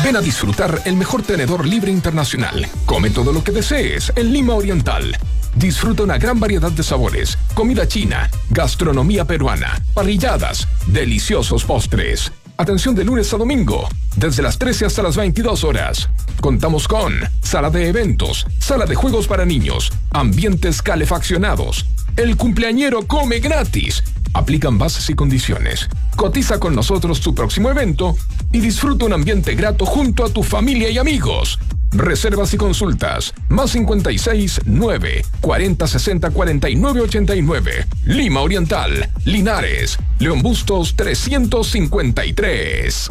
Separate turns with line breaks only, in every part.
Ven a disfrutar el mejor tenedor libre internacional. Come todo lo que desees en Lima Oriental. Disfruta una gran variedad de sabores, comida china, gastronomía peruana, parrilladas, deliciosos postres. Atención de lunes a domingo, desde las 13 hasta las 22 horas. Contamos con sala de eventos, sala de juegos para niños, ambientes calefaccionados. El cumpleañero come gratis. Aplican bases y condiciones. Cotiza con nosotros tu próximo evento y disfruta un ambiente grato junto a tu familia y amigos. Reservas y consultas, más 56 9 40 60 49 89. Lima Oriental, Linares, León Bustos 353.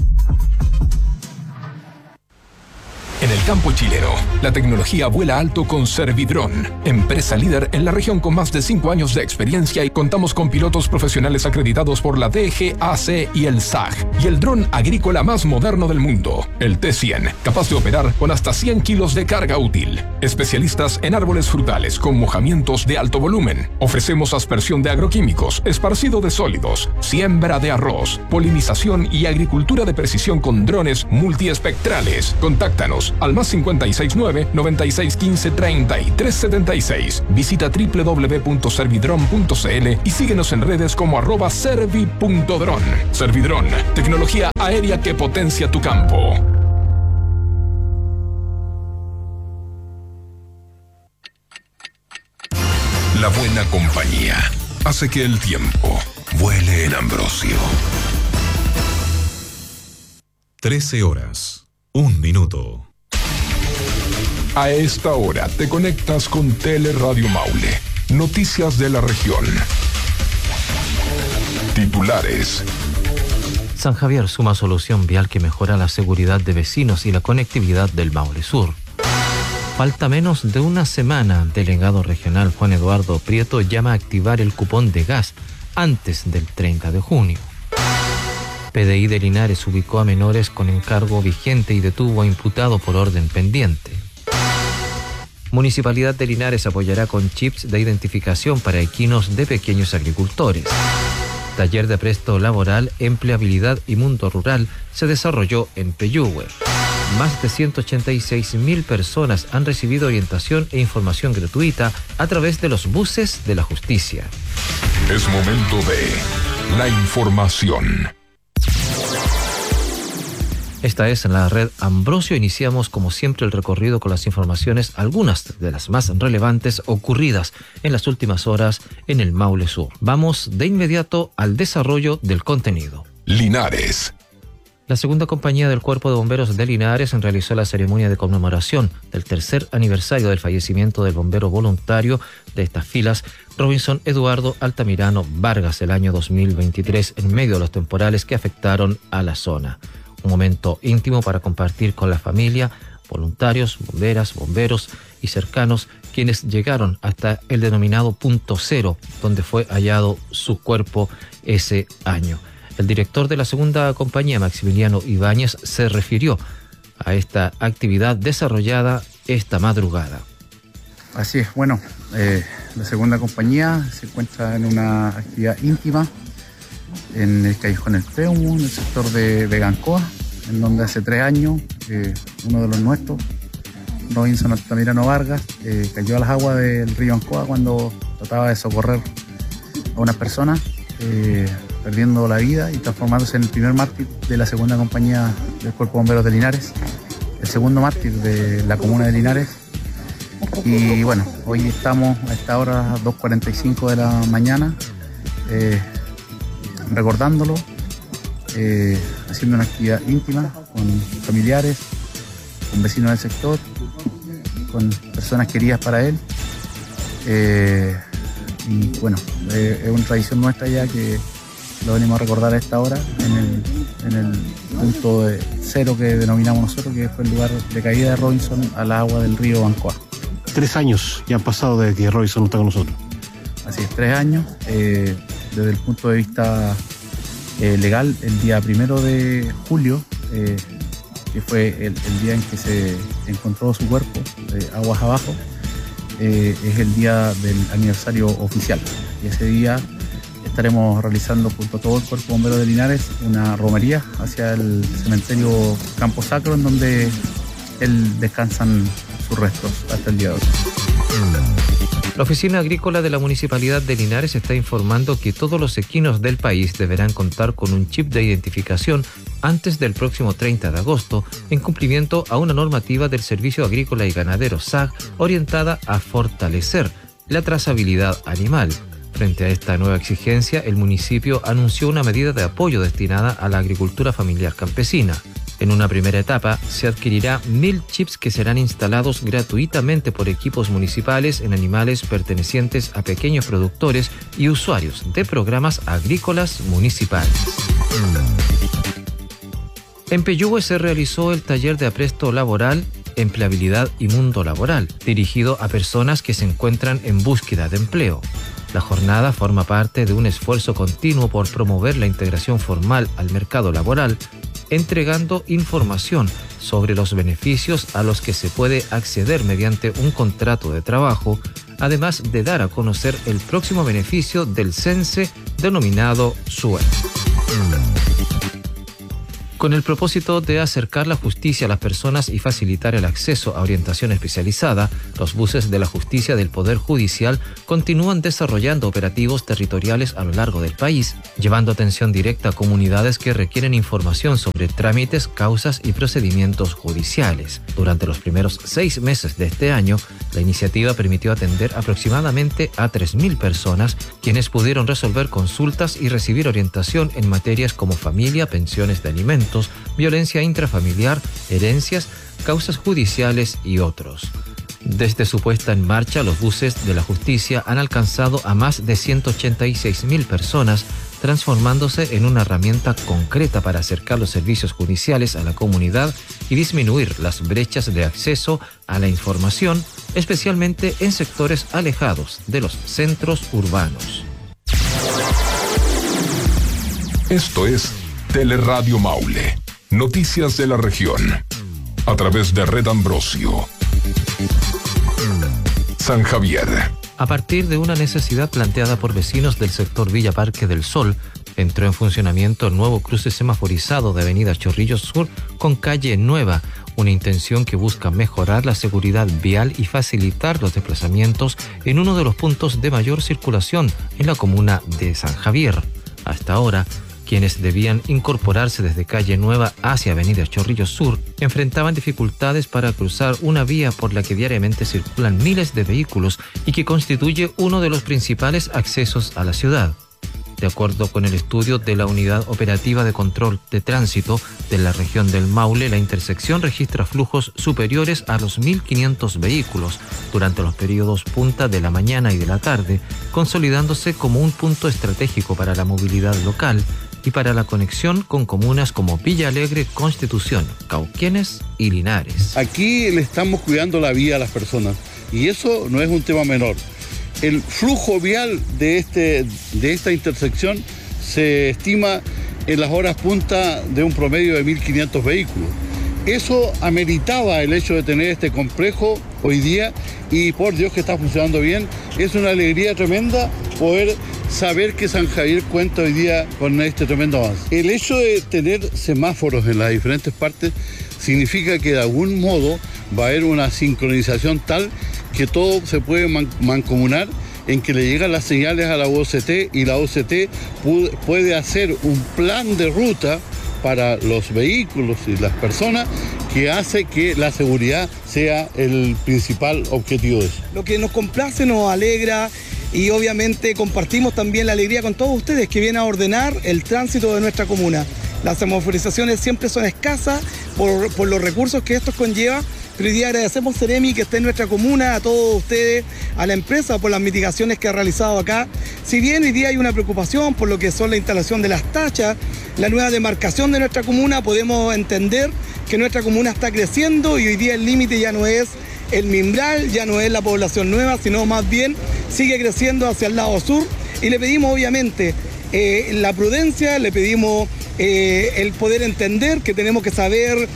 En el campo chileno, la tecnología vuela alto con Servidrón, empresa líder en la región con más de 5 años de experiencia, y contamos con pilotos profesionales acreditados por la DGAC y el SAG, y el dron agrícola más moderno del mundo, el T100, capaz de operar con hasta 100 kilos de carga útil. Especialistas en árboles frutales con mojamientos de alto volumen. Ofrecemos aspersión de agroquímicos, esparcido de sólidos, siembra de arroz, polinización y agricultura de precisión con drones multiespectrales. Contáctanos al más 569-9615-3376. Visita www.servidron.cl y síguenos en redes como @servi.dron. Servidrón, tecnología aérea que potencia tu campo. La buena compañía hace que el tiempo vuele en Ambrosio.
13 horas, 1 minuto.
A esta hora te conectas con Teleradio Maule. Noticias de la región. Titulares.
San Javier suma solución vial que mejora la seguridad de vecinos y la conectividad del Maule Sur. Falta menos de una semana. Delegado regional Juan Eduardo Prieto llama a activar el cupón de gas antes del 30 de junio. PDI de Linares ubicó a menores con encargo vigente y detuvo a imputado por orden pendiente. Municipalidad de Linares apoyará con chips de identificación para equinos de pequeños agricultores. Taller de presto laboral, empleabilidad y mundo rural se desarrolló en Peyúgue. Más de 186.000 personas han recibido orientación e información gratuita a través de los buses de la justicia.
Es momento de la información.
Esta es la red Ambrosio. Iniciamos como siempre el recorrido con las informaciones, algunas de las más relevantes ocurridas en las últimas horas en el Maule Sur. Vamos de inmediato al desarrollo del contenido.
Linares.
La segunda compañía del Cuerpo de Bomberos de Linares realizó la ceremonia de conmemoración del tercer aniversario del fallecimiento del bombero voluntario de estas filas, Robinson Eduardo Altamirano Vargas, el año 2023, en medio de los temporales que afectaron a la zona. Un momento íntimo para compartir con la familia, voluntarios, bomberas, bomberos y cercanos, quienes llegaron hasta el denominado punto cero, donde fue hallado su cuerpo ese año. El director de la segunda compañía, Maximiliano Ibáñez, se refirió a esta actividad desarrollada esta madrugada.
Así es, bueno, la segunda compañía se encuentra en una actividad íntima en el Callejón El Peumo, en el sector de Vegancoa, en donde hace 3 años uno de los nuestros, Robinson Altamirano Vargas, cayó a las aguas del río Ancoa cuando trataba de socorrer a una persona, perdiendo la vida y transformándose en el primer mártir de la segunda compañía del Cuerpo de Bomberos de Linares, el segundo mártir de la comuna de Linares. Y bueno, hoy estamos a esta hora, 2:45 de la mañana, recordándolo, haciendo una actividad íntima con familiares, con vecinos del sector, con personas queridas para él. Y bueno, es una tradición nuestra ya que lo venimos a recordar a esta hora en el punto de cero que denominamos nosotros, que fue el lugar de caída de Robinson al agua del río Ancoa.
3 años ya han pasado desde que Robinson no está con nosotros.
Así es, 3 años. Desde el punto de vista legal, el día 1 de julio, que fue el día en que se encontró su cuerpo, aguas abajo, es el día del aniversario oficial. Y ese día estaremos realizando junto a todo el Cuerpo Bombero de Linares una romería hacia el cementerio Campo Sacro, en donde descansan sus restos hasta el día de hoy.
La Oficina Agrícola de la Municipalidad de Linares está informando que todos los equinos del país deberán contar con un chip de identificación antes del próximo 30 de agosto, en cumplimiento a una normativa del Servicio Agrícola y Ganadero SAG orientada a fortalecer la trazabilidad animal. Frente a esta nueva exigencia, el municipio anunció una medida de apoyo destinada a la agricultura familiar campesina. En una primera etapa, se adquirirá 1.000 chips que serán instalados gratuitamente por equipos municipales en animales pertenecientes a pequeños productores y usuarios de programas agrícolas municipales. En Peyúgue se realizó el taller de apresto laboral, empleabilidad y mundo laboral, dirigido a personas que se encuentran en búsqueda de empleo. La jornada forma parte de un esfuerzo continuo por promover la integración formal al mercado laboral, entregando información sobre los beneficios a los que se puede acceder mediante un contrato de trabajo, además de dar a conocer el próximo beneficio del CENSE denominado SUE. Con el propósito de acercar la justicia a las personas y facilitar el acceso a orientación especializada, los buses de la justicia del Poder Judicial continúan desarrollando operativos territoriales a lo largo del país, llevando atención directa a comunidades que requieren información sobre trámites, causas y procedimientos judiciales. Durante los primeros 6 meses de este año, la iniciativa permitió atender aproximadamente a 3.000 personas, quienes pudieron resolver consultas y recibir orientación en materias como familia, pensiones de alimentos, violencia intrafamiliar, herencias, causas judiciales y otros. Desde su puesta en marcha, los buses de la justicia han alcanzado a más de 186.000 personas, transformándose en una herramienta concreta para acercar los servicios judiciales a la comunidad y disminuir las brechas de acceso a la información, especialmente en sectores alejados de los centros urbanos.
Esto es Teleradio Maule, noticias de la región, a través de Red Ambrosio. San Javier.
A partir de una necesidad planteada por vecinos del sector Villa Parque del Sol, entró en funcionamiento el nuevo cruce semaforizado de Avenida Chorrillos Sur con Calle Nueva, una intención que busca mejorar la seguridad vial y facilitar los desplazamientos en uno de los puntos de mayor circulación en la comuna de San Javier. Hasta ahora, quienes debían incorporarse desde Calle Nueva hacia Avenida Chorrillos Sur enfrentaban dificultades para cruzar una vía por la que diariamente circulan miles de vehículos y que constituye uno de los principales accesos a la ciudad. De acuerdo con el estudio de la Unidad Operativa de Control de Tránsito de la región del Maule, la intersección registra flujos superiores a los 1.500 vehículos durante los periodos punta de la mañana y de la tarde, consolidándose como un punto estratégico para la movilidad local y para la conexión con comunas como Villa Alegre, Constitución, Cauquenes y Linares.
Aquí le estamos cuidando la vida a las personas y eso no es un tema menor. El flujo vial de esta intersección se estima en las horas punta de un promedio de 1.500 vehículos. Eso ameritaba el hecho de tener este complejo hoy día y por Dios que está funcionando bien. Es una alegría tremenda poder saber que San Javier cuenta hoy día con este tremendo avance. El hecho de tener semáforos en las diferentes partes significa que de algún modo va a haber una sincronización tal que todo se puede mancomunar en que le llegan las señales a la OCT y la OCT puede hacer un plan de ruta para los vehículos y las personas que hace que la seguridad sea el principal objetivo de eso.
Lo que nos complace, nos alegra y obviamente compartimos también la alegría con todos ustedes que vienen a ordenar el tránsito de nuestra comuna. Las semaforizaciones siempre son escasas por los recursos que esto conlleva, pero hoy día agradecemos a Seremi que esté en nuestra comuna, a todos ustedes, a la empresa por las mitigaciones que ha realizado acá. Si bien hoy día hay una preocupación por lo que son la instalación de las tachas, la nueva demarcación de nuestra comuna, podemos entender que nuestra comuna está creciendo y hoy día el límite ya no es el Mimbral, ya no es la población nueva, sino más bien sigue creciendo hacia el lado sur y le pedimos obviamente la prudencia, le pedimos el poder entender que tenemos que saber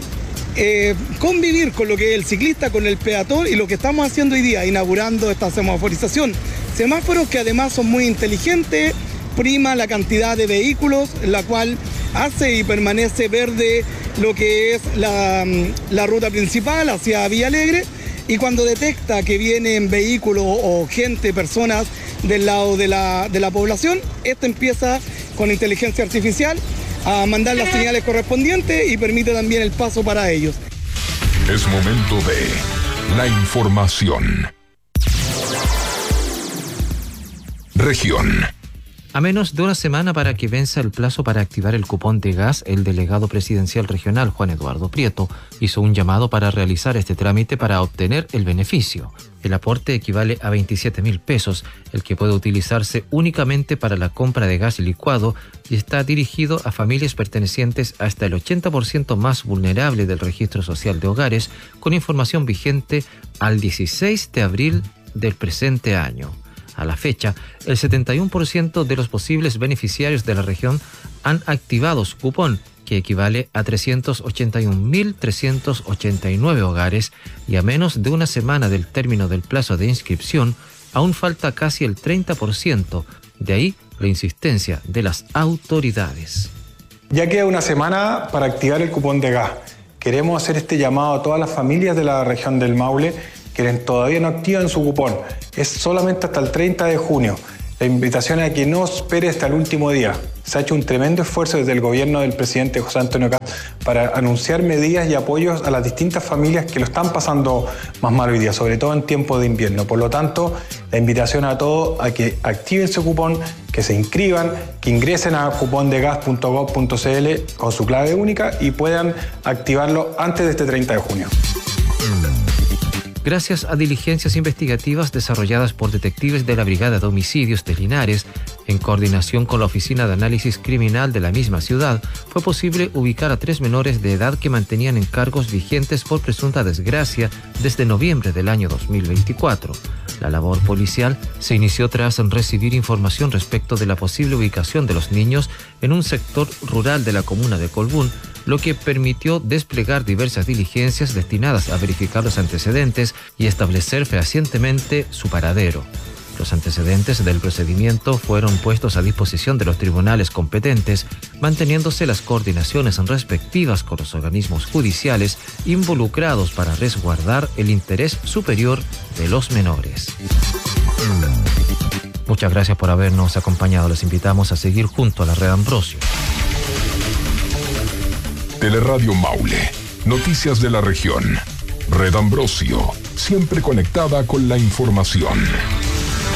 convivir con lo que es el ciclista, con el peatón y lo que estamos haciendo hoy día, inaugurando esta semaforización. Semáforos que además son muy inteligentes, prima la cantidad de vehículos, la cual hace y permanece verde lo que es la ruta principal hacia Villa Alegre, y cuando detecta que vienen vehículos o gente, personas del lado de la población, esta empieza con inteligencia artificial a mandar las señales correspondientes y permite también el paso para ellos.
Es momento de la información. Región.
A menos de una semana para que venza el plazo para activar el cupón de gas, el delegado presidencial regional, Juan Eduardo Prieto, hizo un llamado para realizar este trámite para obtener el beneficio. El aporte equivale a 27.000 pesos, el que puede utilizarse únicamente para la compra de gas licuado y está dirigido a familias pertenecientes hasta el 80% más vulnerable del registro social de hogares, con información vigente al 16 de abril del presente año. A la fecha, el 71% de los posibles beneficiarios de la región han activado su cupón, que equivale a 381.389 hogares, y a menos de una semana del término del plazo de inscripción, aún falta casi el 30%. De ahí la insistencia de las autoridades.
Ya queda una semana para activar el cupón de gas. Queremos hacer este llamado a todas las familias de la región del Maule que todavía no activan su cupón. Es solamente hasta el 30 de junio. La invitación es a que no espere hasta el último día. Se ha hecho un tremendo esfuerzo desde el gobierno del presidente José Antonio Cast para anunciar medidas y apoyos a las distintas familias que lo están pasando más mal hoy día, sobre todo en tiempos de invierno. Por lo tanto, la invitación a todos a que activen su cupón, que se inscriban, que ingresen a cupondegas.gov.cl con su clave única y puedan activarlo antes de este 30 de junio.
Gracias a diligencias investigativas desarrolladas por detectives de la Brigada de Homicidios de Linares, en coordinación con la Oficina de Análisis Criminal de la misma ciudad, fue posible ubicar a 3 menores de edad que mantenían encargos vigentes por presunta desgracia desde noviembre del año 2024. La labor policial se inició tras recibir información respecto de la posible ubicación de los niños en un sector rural de la comuna de Colbún, lo que permitió desplegar diversas diligencias destinadas a verificar los antecedentes y establecer fehacientemente su paradero. Los antecedentes del procedimiento fueron puestos a disposición de los tribunales competentes, manteniéndose las coordinaciones respectivas con los organismos judiciales involucrados para resguardar el interés superior de los menores. Muchas gracias por habernos acompañado. Les invitamos a seguir junto a la Red Ambrosio.
Teleradio Maule. Noticias de la región. Red Ambrosio. Siempre conectada con la información.